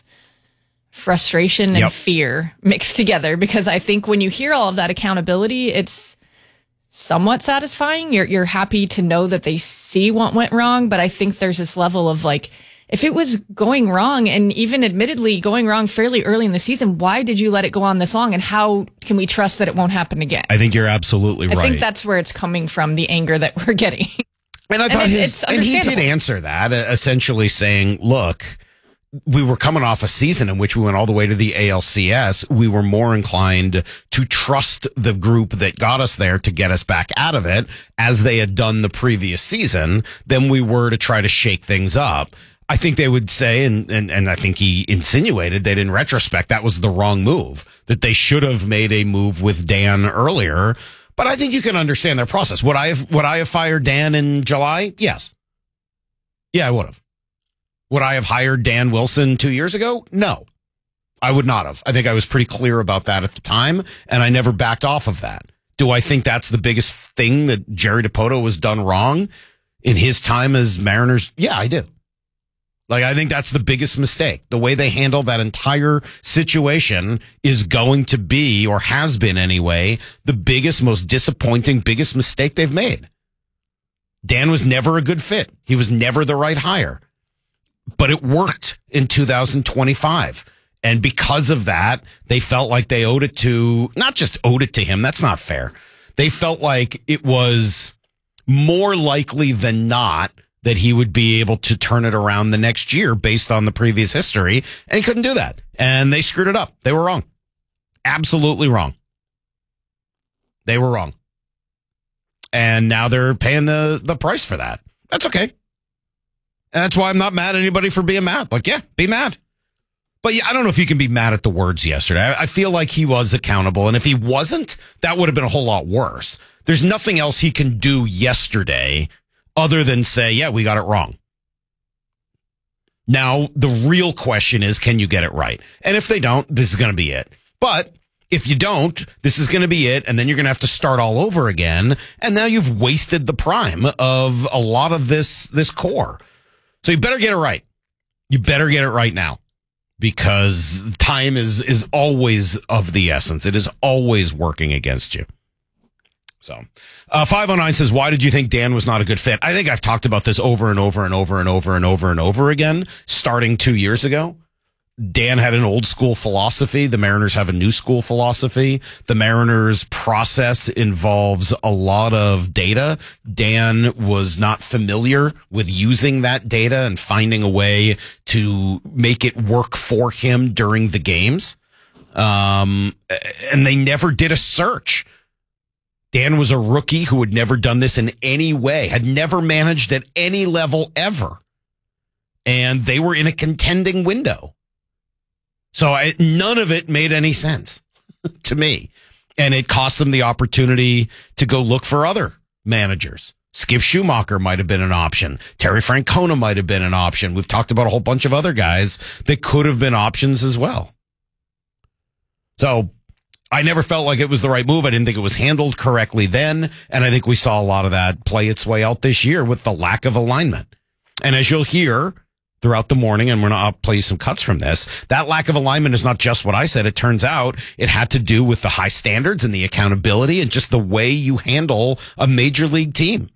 frustration and yep. fear mixed together, because I think when you hear all of that accountability, it's somewhat satisfying. You're you're happy to know that they see what went wrong, but I think there's this level of like, if it was going wrong, and even admittedly going wrong fairly early in the season, why did you let it go on this long? And how can we trust that it won't happen again? I think you're absolutely right. I think that's where it's coming from, the anger that we're getting. And I thought and it, his, and he did answer that, uh, essentially saying, look, we were coming off a season in which we went all the way to the A L C S. We were more inclined to trust the group that got us there to get us back out of it, as they had done the previous season, than we were to try to shake things up. I think they would say, and, and, and I think he insinuated that in retrospect, that was the wrong move, that they should have made a move with Dan earlier. But I think you can understand their process. Would I have, would I have fired Dan in July? Yes. Yeah, I would have. Would I have hired Dan Wilson two years ago? No, I would not have. I think I was pretty clear about that at the time, and I never backed off of that. Do I think that's the biggest thing that Jerry Dipoto has done wrong in his time as Mariners? Yeah, I do. Like, I think that's the biggest mistake. The way they handled that entire situation is going to be, or has been anyway, the biggest, most disappointing, biggest mistake they've made. Dan was never a good fit. He was never the right hire. But it worked in two thousand twenty-five. And because of that, they felt like they owed it to, not just owed it to him, that's not fair. They felt like it was more likely than not that he would be able to turn it around the next year based on the previous history. And he couldn't do that. And they screwed it up. They were wrong. Absolutely wrong. They were wrong. And now they're paying the, the price for that. That's okay. And that's why I'm not mad at anybody for being mad. Like, yeah, be mad. But yeah, I don't know if you can be mad at the words yesterday. I, I feel like he was accountable. And if he wasn't, that would have been a whole lot worse. There's nothing else he can do yesterday other than say, yeah, we got it wrong. Now, the real question is, can you get it right? And if they don't, this is going to be it. But if you don't, this is going to be it. And then you're going to have to start all over again. And now you've wasted the prime of a lot of this, this core. So you better get it right. You better get it right now, because time is, is always of the essence. It is always working against you. So, uh, five oh nine says, why did you think Dan was not a good fit? I think I've talked about this over and over and over and over and over and over again, starting two years ago. Dan had an old school philosophy. The Mariners have a new school philosophy. The Mariners process involves a lot of data. Dan was not familiar with using that data and finding a way to make it work for him during the games. Um, and they never did a search. Dan was a rookie who had never done this in any way, had never managed at any level ever. and they were in a contending window. So I, none of it made any sense to me. And it cost them the opportunity to go look for other managers. Skip Schumacher might have been an option. Terry Francona might have been an option. We've talked about a whole bunch of other guys that could have been options as well. So I never felt like it was the right move. I didn't think it was handled correctly then. And I think we saw a lot of that play its way out this year with the lack of alignment. And as you'll hear throughout the morning, and we're going to play you some cuts from this, that lack of alignment is not just what I said. It turns out it had to do with the high standards and the accountability and just the way you handle a major league team.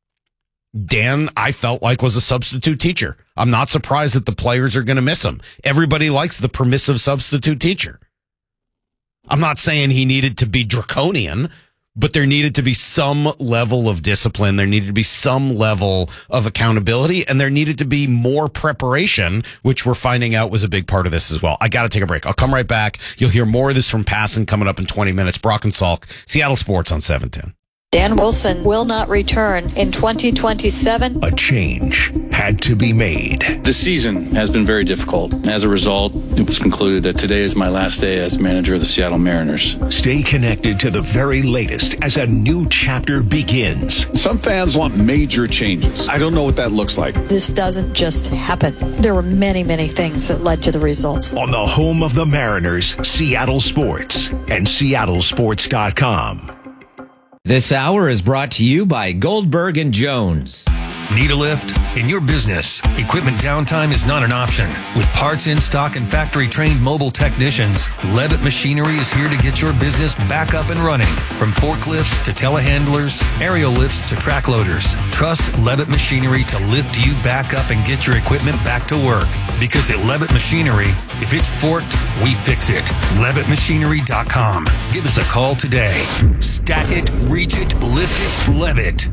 Dan, I felt like, was a substitute teacher. I'm not surprised that the players are going to miss him. Everybody likes the permissive substitute teacher. I'm not saying he needed to be draconian, but there needed to be some level of discipline. There needed to be some level of accountability, and there needed to be more preparation, which we're finding out was a big part of this as well. I got to take a break. I'll come right back. You'll hear more of this from Passan coming up in twenty minutes. Brock and Salk, Seattle Sports on seven ten. Dan Wilson will not return in twenty twenty-seven. A change had to be made. This season has been very difficult. As a result, it was concluded that today is my last day as manager of the Seattle Mariners. Stay connected to the very latest as a new chapter begins. Some fans want major changes. I don't know what that looks like. This doesn't just happen. There were many, many things that led to the results. On the home of the Mariners, Seattle Sports and Seattle Sports dot com. This hour is brought to you by Goldberg and Jones. Need a lift? In your business, equipment downtime is not an option. With parts in stock and factory-trained mobile technicians, Levitt Machinery is here to get your business back up and running. From forklifts to telehandlers, aerial lifts to track loaders, trust Levitt Machinery to lift you back up and get your equipment back to work. Because at Levitt Machinery, if it's forked, we fix it. Levitt Machinery dot com. Give us a call today. Stack it, reach it, lift it, Levitt.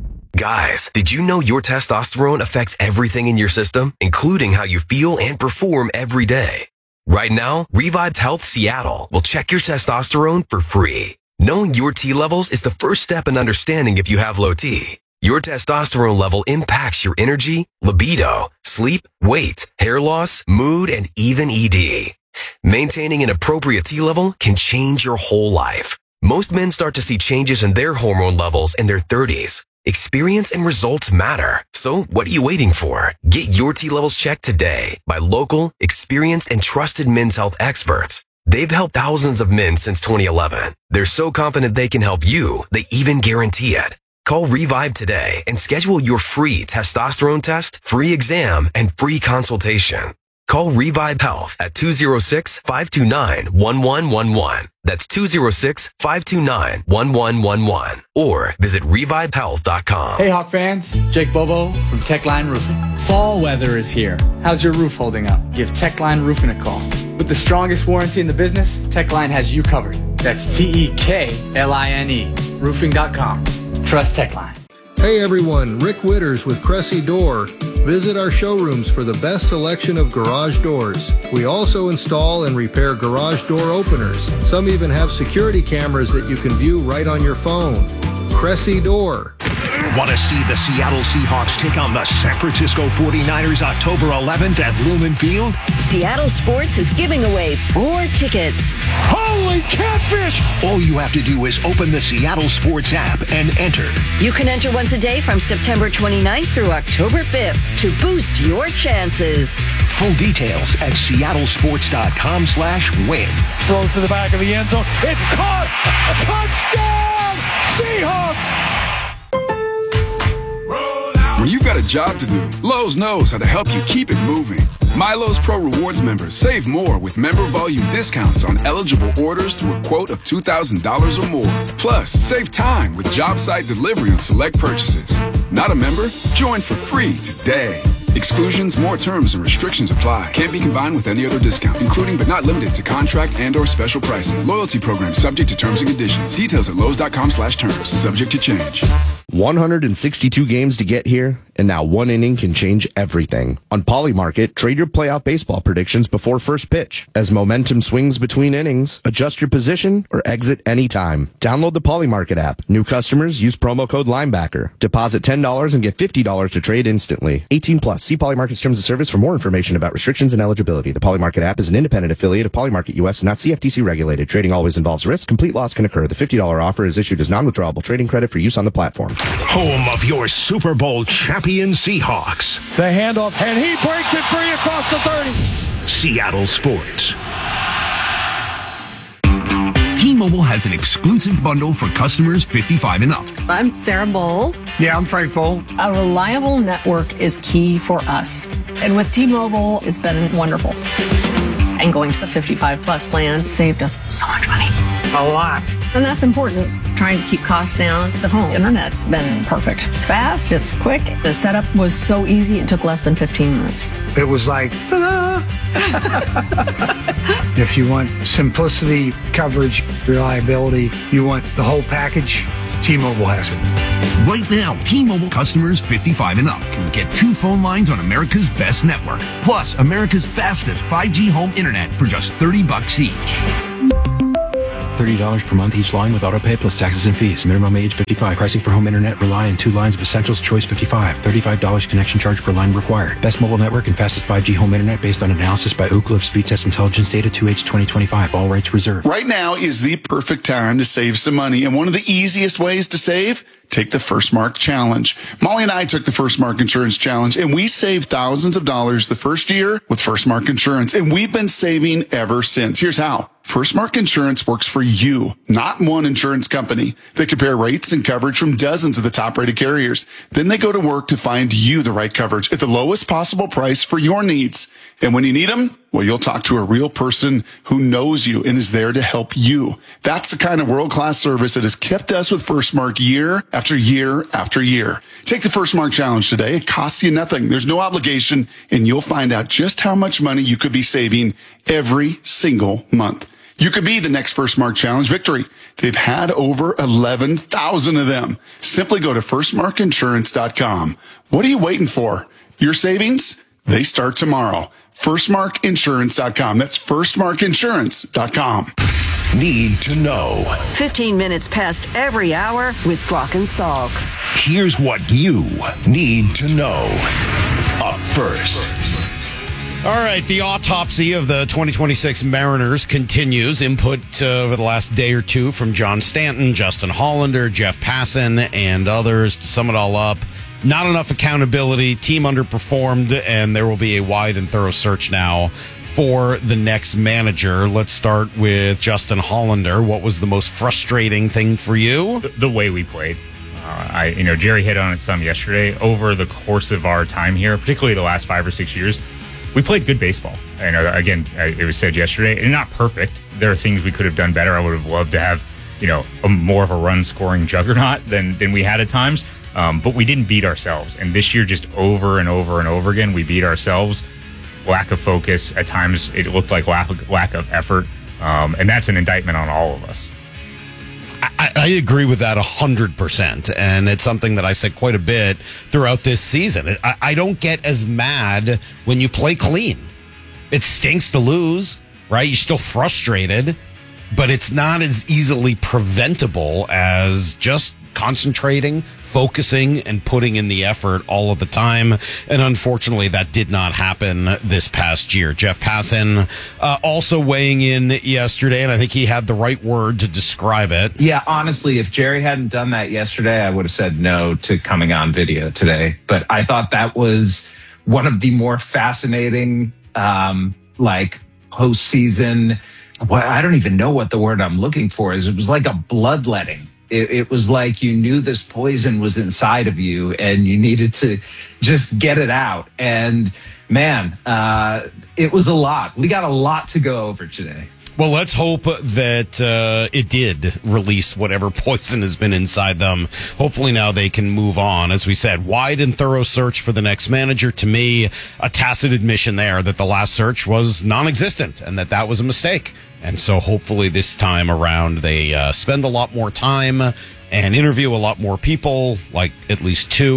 Guys, did you know your testosterone affects everything in your system, including how you feel and perform every day? Right now, Revive Health Seattle will check your testosterone for free. Knowing your T levels is the first step in understanding if you have low T. Your testosterone level impacts your energy, libido, sleep, weight, hair loss, mood, and even E D. Maintaining an appropriate T level can change your whole life. Most men start to see changes in their hormone levels in their thirties. Experience and results matter. So what are you waiting for? Get your T levels checked today by local, experienced, and trusted men's health experts. They've helped thousands of men since twenty eleven. They're so confident they can help you, they even guarantee it. Call Revive today and schedule your free testosterone test, free exam, and free consultation. Call Revive Health at two oh six, five two nine, one one one one. That's two oh six, five two nine, one one one one. Or visit revive health dot com. Hey, Hawk fans. Jake Bobo from Techline Roofing. Fall weather is here. How's your roof holding up? Give Techline Roofing a call. With the strongest warranty in the business, Techline has you covered. That's T E K L I N E. roofing dot com. Trust Techline. Hey everyone, Rick Witters with Cressy Door. Visit our showrooms for the best selection of garage doors. We also install and repair garage door openers. Some even have security cameras that you can view right on your phone. Cressy Door. Want to see the Seattle Seahawks take on the San Francisco forty-niners October eleventh at Lumen Field? Seattle Sports is giving away four tickets. Holy catfish! All you have to do is open the Seattle Sports app and enter. You can enter once a day from September twenty-ninth through October fifth to boost your chances. Full details at seattle sports dot com slash win. Throws to the back of the end zone. It's caught! Touchdown! Seahawks! When you've got a job to do, Lowe's knows how to help you keep it moving. MyLowe's Pro Rewards members save more with member volume discounts on eligible orders through a quote of two thousand dollars or more. Plus, save time with job site delivery on select purchases. Not a member? Join for free today. Exclusions, more terms, and restrictions apply. Can't be combined with any other discount, including but not limited to contract and or special pricing. Loyalty program subject to terms and conditions. Details at lowes dot com slash terms. Subject to change. one hundred sixty-two games to get here, And now one inning can change everything. On Polymarket, trade your playoff baseball predictions before first pitch. As momentum swings between innings, adjust your position or exit anytime. Download the Polymarket app. New customers use promo code Linebacker. Deposit ten dollars and get fifty dollars to trade instantly. eighteen plus. See Polymarket's terms of service for more information about restrictions and eligibility. The Polymarket app is an independent affiliate of Polymarket U S and not C F T C regulated. Trading always involves risk. Complete loss can occur. The fifty dollars offer is issued as non-withdrawable trading credit for use on the platform. Home of your Super Bowl champion Seahawks. The handoff, and he breaks it free across the thirty. Seattle Sports. T-Mobile has an exclusive bundle for customers fifty-five and up. I'm Sarah Bowl. Yeah, I'm Frank Bowl. A reliable network is key for us. And with T-Mobile, it's been wonderful. And going to the fifty-five plus plan saved us so much money. A lot. And that's important. Trying to keep costs down. The home internet's been perfect. It's fast, it's quick. The setup was so easy, it took less than fifteen minutes. It was like, ta-da! If you want simplicity, coverage, reliability, you want the whole package, T-Mobile has it. Right now, T-Mobile customers fifty-five and up can get two phone lines on America's best network, plus America's fastest five G home internet for just thirty bucks each. thirty dollars per month each line with autopay plus taxes and fees. Minimum age fifty-five. Pricing for home internet rely on two lines of essentials. Choice fifty-five. thirty-five dollars connection charge per line required. Best mobile network and fastest five G home internet based on analysis by Ookla of Speed Test Intelligence data two H twenty twenty-five. All rights reserved. Right now is the perfect time to save some money. And one of the easiest ways to save, take the First Mark Challenge. Molly and I took the First Mark Insurance Challenge, and we saved thousands of dollars the first year with First Mark Insurance, and we've been saving ever since. Here's how. First Mark Insurance works for you, not one insurance company. They compare rates and coverage from dozens of the top-rated carriers. Then they go to work to find you the right coverage at the lowest possible price for your needs. And when you need them, well, you'll talk to a real person who knows you and is there to help you. That's the kind of world-class service that has kept us with First Mark year after year after year. Take the First Mark Challenge today. It costs you nothing. There's no obligation, and you'll find out just how much money you could be saving every single month. You could be the next First Mark Challenge victory. They've had over eleven thousand of them. Simply go to first mark insurance dot com. What are you waiting for? Your savings? They start tomorrow. first mark insurance dot com. That's first mark insurance dot com. Need to know. fifteen minutes past every hour with Brock and Salk. Here's what you need to know. Up first. All right, the autopsy of the twenty twenty-six Mariners continues. Input uh, over the last day or two from John Stanton, Justin Hollander, Jeff Passan, and others. To sum it all up, not enough accountability, team underperformed, and there will be a wide and thorough search now for the next manager. Let's start with Justin Hollander. What was the most frustrating thing for you? The, the way we played. Uh, I, you know, Jerry hit on it some yesterday. Over the course of our time here, particularly the last five or six years, we played good baseball. And uh, again, it was said yesterday, and not perfect. There are things we could have done better. I would have loved to have, you know, a more of a run-scoring juggernaut than than we had at times. Um, but we didn't beat ourselves. And this year, just over and over and over again, we beat ourselves. Lack of focus. At times, it looked like lack of, lack of effort. Um, and that's an indictment on all of us. I, I agree with that one hundred percent. And it's something that I said quite a bit throughout this season. I, I don't get as mad when you play clean. It stinks to lose, right? You're still frustrated, but it's not as easily preventable as just concentrating, focusing, and putting in the effort all of the time. And unfortunately, that did not happen this past year. Jeff Passan uh, also weighing in yesterday, and I think he had the right word to describe it. Yeah, honestly, if Jerry hadn't done that yesterday, I would have said no to coming on video today. But I thought that was one of the more fascinating, um, like, postseason. Well, I don't even know what the word I'm looking for is. It was like a bloodletting. It, it was like you knew this poison was inside of you and you needed to just get it out. And man, uh, it was a lot. We got a lot to go over today. Well, let's hope that uh, it did release whatever poison has been inside them. Hopefully now they can move on. As we said, wide and thorough search for the next manager. To me, a tacit admission there that the last search was non-existent and that that was a mistake. And so hopefully this time around they uh, spend a lot more time and interview a lot more people, like at least two,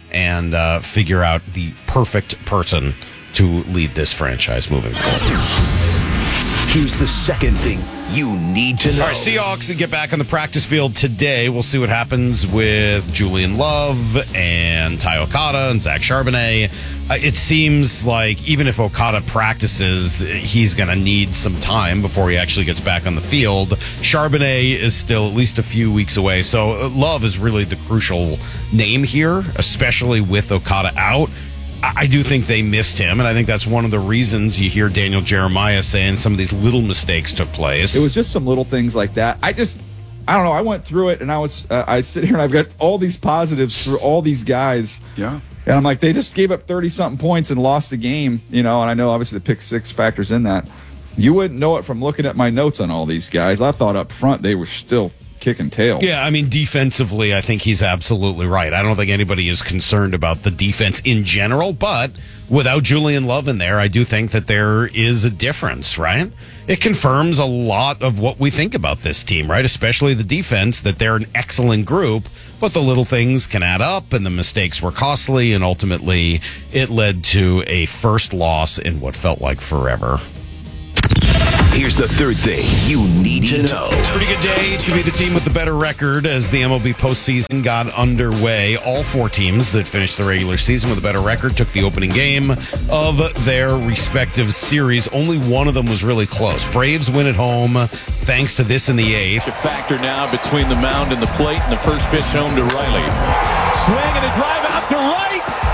and uh, figure out the perfect person to lead this franchise moving forward. Here's the second thing you need to know. All right, Seahawks get back on the practice field today. We'll see what happens with Julian Love and Ty Okada and Zach Charbonnet. Uh, it seems like even if Okada practices, he's going to need some time before he actually gets back on the field. Charbonnet is still at least a few weeks away. So uh, Love is really the crucial name here, especially with Okada out. I do think they missed him, and I think that's one of the reasons you hear Daniel Jeremiah saying some of these little mistakes took place. It was just some little things like that. I just, I don't know. I went through it, and I was, uh, I sit here and I've got all these positives for all these guys. Yeah. And I'm like, they just gave up thirty-something points and lost the game, you know, and I know obviously the pick six factors in that. You wouldn't know it from looking at my notes on all these guys. I thought up front they were still kicking tail. Yeah, I mean, defensively, I think he's absolutely right. I don't think anybody is concerned about the defense in general, but without Julian Love in there, I do think that there is a difference, right? It confirms a lot of what we think about this team, right? Especially the defense, that they're an excellent group, but the little things can add up, and the mistakes were costly, and ultimately it led to a first loss in what felt like forever. Here's the third thing you need to know. Pretty good day to be the team with the better record as the M L B postseason got underway. All four teams that finished the regular season with a better record took the opening game of their respective series. Only one of them was really close. Braves win at home thanks to this in the eighth. A factor now between the mound and the plate, and the first pitch home to Riley. Swing and a drive out to right.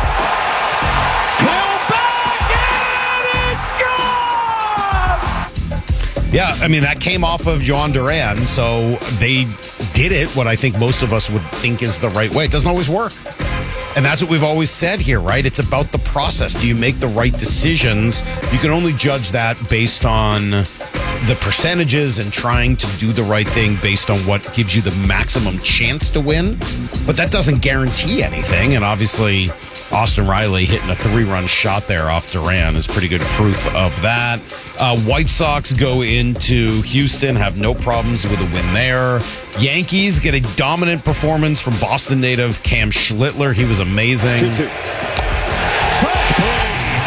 Yeah, I mean, that came off of Joan Duran, so they did it what I think most of us would think is the right way. It doesn't always work. And that's what we've always said here, right? It's about the process. Do you make the right decisions? You can only judge that based on the percentages and trying to do the right thing based on what gives you the maximum chance to win. But that doesn't guarantee anything, and obviously Austin Riley hitting a three-run shot there off Duran is pretty good proof of that. Uh, White Sox go into Houston, have no problems with a win there. Yankees get a dominant performance from Boston native Cam Schlittler. He was amazing. two two. Strike three.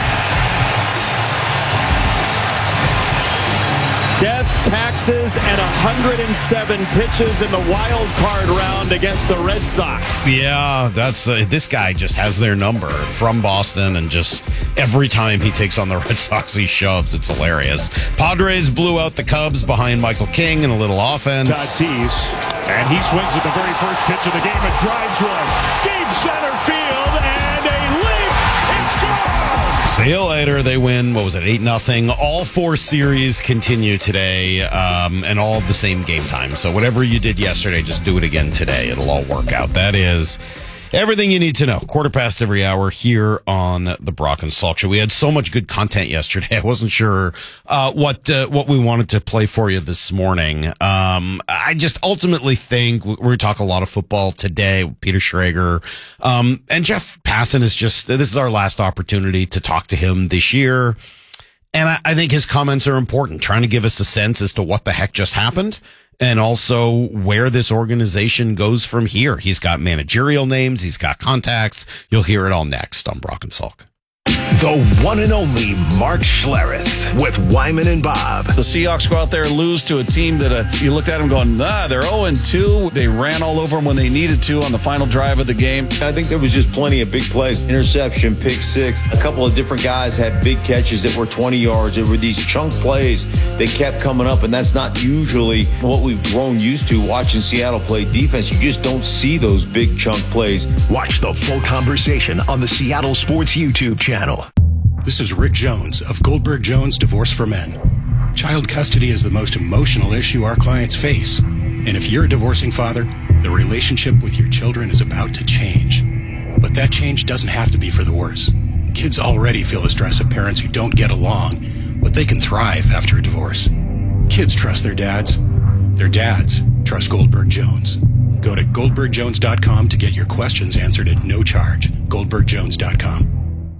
Death, taxes, and one hundred seven pitches in the wild card round against the Red Sox. Yeah, that's uh, this guy just has their number from Boston, and just every time he takes on the Red Sox, he shoves. It's hilarious. Padres blew out the Cubs behind Michael King and a little offense. Tatis, and he swings at the very first pitch of the game and drives one deep center field, and a leap. It's gone. See you later. They win. What was it? Eight nothing. All four series continue today, um, and all the same game time. So whatever you did yesterday, just do it again today. It'll all work out. That is everything you need to know. Quarter past every hour here on the Brock and Salk Show. We had so much good content yesterday. I wasn't sure uh, what uh, what we wanted to play for you this morning. Um, I just ultimately think we're going to talk a lot of football today. Peter Schrager um, and Jeff Passan is just, this is our last opportunity to talk to him this year. And I, I think his comments are important, trying to give us a sense as to what the heck just happened, and also where this organization goes from here. He's got managerial names. He's got contacts. You'll hear it all next on Brock and Salk. The one and only Mark Schlereth with Wyman and Bob. The Seahawks go out there and lose to a team that uh, you looked at them going, ah, they're oh and two. They ran all over them when they needed to on the final drive of the game. I think there was just plenty of big plays. Interception, pick six. A couple of different guys had big catches that were twenty yards. There were these chunk plays that kept coming up, and that's not usually what we've grown used to watching Seattle play defense. You just don't see those big chunk plays. Watch the full conversation on the Seattle Sports YouTube channel. This is Rick Jones of Goldberg Jones Divorce for Men. Child custody is the most emotional issue our clients face. And if you're a divorcing father, the relationship with your children is about to change. But that change doesn't have to be for the worse. Kids already feel the stress of parents who don't get along, but they can thrive after a divorce. Kids trust their dads. Their dads trust Goldberg Jones. Go to goldberg jones dot com to get your questions answered at no charge. goldberg jones dot com. Touchdown!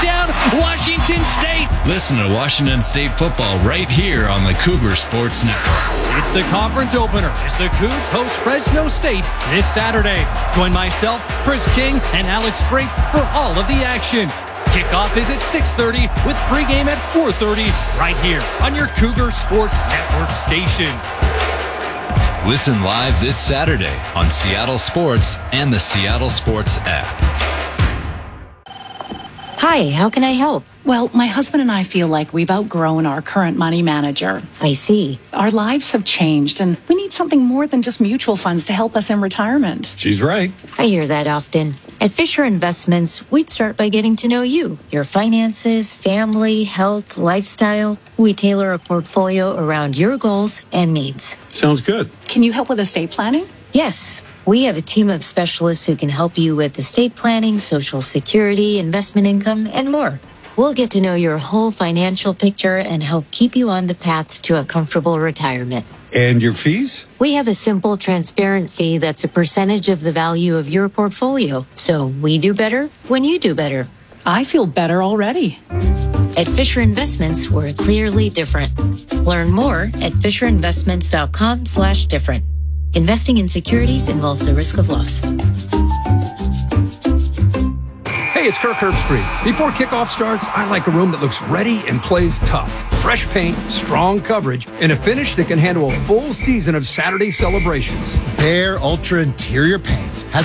down Washington State. Listen to Washington State football right here on the Cougar Sports Network. It's the conference opener as the Cougs host Fresno State this Saturday. Join myself, Chris King, and Alex Grape for all of the action. Kickoff is at six thirty with pregame at four thirty right here on your Cougar Sports Network station. Listen live this Saturday on Seattle Sports and the Seattle Sports app. Hi, how can I help? Well, my husband and I feel like we've outgrown our current money manager. I see. Our lives have changed, and we need something more than just mutual funds to help us in retirement. She's right. I hear that often. At Fisher Investments, we'd start by getting to know you, your finances, family, health, lifestyle. We tailor a portfolio around your goals and needs. Sounds good. Can you help with estate planning? Yes. We have a team of specialists who can help you with estate planning, Social Security, investment income, and more. We'll get to know your whole financial picture and help keep you on the path to a comfortable retirement. And your fees? We have a simple, transparent fee that's a percentage of the value of your portfolio. So we do better when you do better. I feel better already. At Fisher Investments, we're clearly different. Learn more at FisherInvestments.com slash different. Investing in securities involves the risk of loss. Hey, it's Kirk Herbstreit. Before kickoff starts, I like a room that looks ready and plays tough. Fresh paint, strong coverage, and a finish that can handle a full season of Saturday celebrations. Behr Ultra Interior Paint.